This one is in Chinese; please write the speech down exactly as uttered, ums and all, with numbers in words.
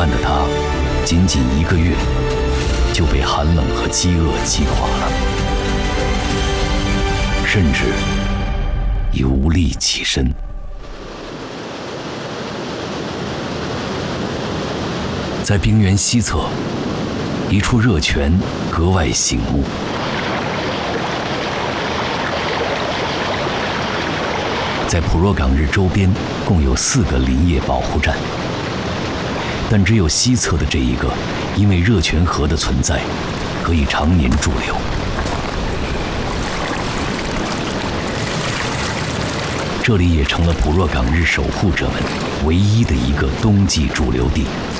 岸的他，仅仅一个月就被寒冷和饥饿击垮了，甚至已无力起身。在冰原西侧，一处热泉格外醒目。在普若岗日周边共有四个林业保护站，但只有西侧的这一个，因为热泉河的存在，可以常年驻留。这里也成了普若岗日守护者们唯一的一个冬季驻留地。